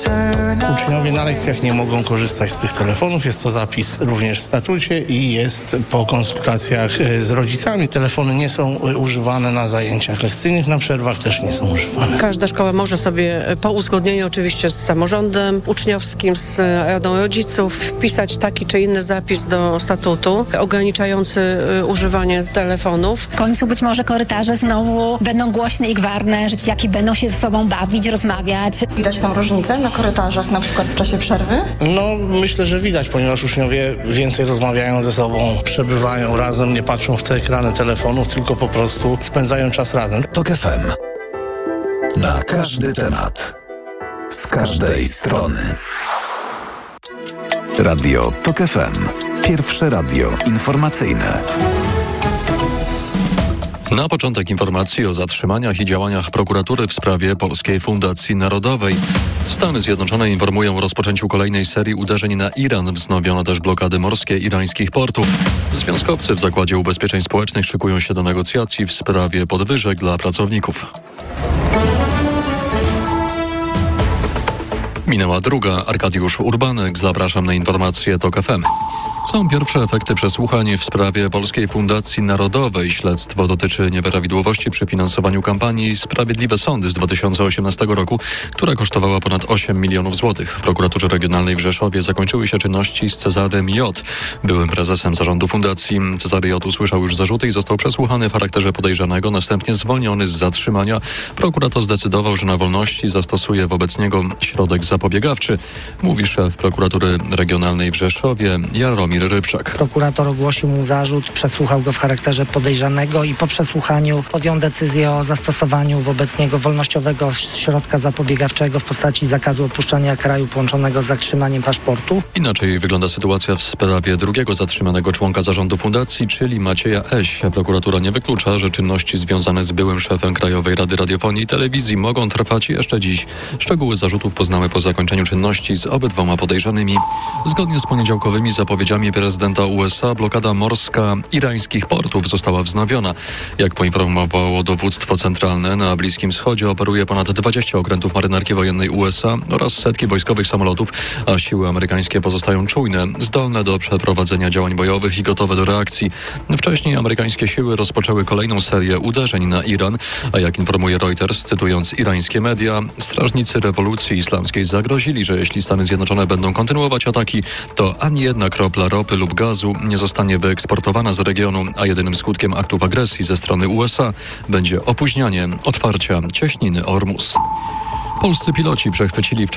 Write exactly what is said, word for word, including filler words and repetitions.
Uczniowie na lekcjach nie mogą korzystać z tych telefonów. Jest to zapis również w statucie i jest po konsultacjach z rodzicami. Telefony nie są używane na zajęciach lekcyjnych, na przerwach też nie są używane. Każda szkoła może sobie po uzgodnieniu oczywiście z samorządem uczniowskim, z radą rodziców wpisać taki czy inny zapis do statutu ograniczający używanie telefonów. W końcu być może korytarze znowu będą głośne i gwarne, że dzieciaki będą się ze sobą bawić, rozmawiać. Widać tam różnicę na korytarzach, na przykład w czasie przerwy? No, myślę, że widać, ponieważ uczniowie więcej rozmawiają ze sobą, przebywają razem, nie patrzą w te ekrany telefonów, tylko po prostu spędzają czas razem. TOK F M. Na każdy temat. Z każdej strony. Radio TOK F M. Pierwsze radio informacyjne. Na początek informacji o zatrzymaniach i działaniach prokuratury w sprawie Polskiej Fundacji Narodowej. Stany Zjednoczone informują o rozpoczęciu kolejnej serii uderzeń na Iran. Wznowiono też blokady morskie irańskich portów. Związkowcy w Zakładzie Ubezpieczeń Społecznych szykują się do negocjacji w sprawie podwyżek dla pracowników. Minęła druga. Arkadiusz Urbanek. Zapraszam na informacje TOK F M. Są pierwsze efekty przesłuchań w sprawie Polskiej Fundacji Narodowej. Śledztwo dotyczy nieprawidłowości przy finansowaniu kampanii Sprawiedliwe Sądy z dwa tysiące osiemnastego roku, która kosztowała ponad osiem milionów złotych. W prokuraturze regionalnej w Rzeszowie zakończyły się czynności z Cezarym J., byłym prezesem zarządu fundacji. Cezary J. usłyszał już zarzuty i został przesłuchany w charakterze podejrzanego, następnie zwolniony z zatrzymania. Prokurator zdecydował, że na wolności zastosuje wobec niego środek zapobiegawczy, mówi szef prokuratury regionalnej w Rzeszowie Jaromir Rybczak. Prokurator ogłosił mu zarzut, przesłuchał go w charakterze podejrzanego i po przesłuchaniu podjął decyzję o zastosowaniu wobec niego wolnościowego środka zapobiegawczego w postaci zakazu opuszczania kraju połączonego z zatrzymaniem paszportu. Inaczej wygląda sytuacja w sprawie drugiego zatrzymanego członka zarządu fundacji, czyli Macieja Eś. Prokuratura nie wyklucza, że czynności związane z byłym szefem Krajowej Rady Radiofonii i Telewizji mogą trwać jeszcze dziś. Szczegóły zarzutów poznamy po zakończeniu czynności z obydwoma podejrzanymi. Zgodnie z poniedziałkowymi zapowiedziami prezydenta U S A blokada morska irańskich portów została wznowiona. Jak poinformowało dowództwo centralne, na Bliskim Wschodzie operuje ponad dwadzieścia okrętów marynarki wojennej U S A oraz setki wojskowych samolotów, a siły amerykańskie pozostają czujne, zdolne do przeprowadzenia działań bojowych i gotowe do reakcji. Wcześniej amerykańskie siły rozpoczęły kolejną serię uderzeń na Iran, a jak informuje Reuters, cytując irańskie media, strażnicy rewolucji islamskiej zagrozili, że jeśli Stany Zjednoczone będą kontynuować ataki, to ani jedna kropla ropy lub gazu nie zostanie wyeksportowana z regionu, a jedynym skutkiem aktów agresji ze strony U S A będzie opóźnianie otwarcia cieśniny Ormus. Polscy piloci przechwycili wczoraj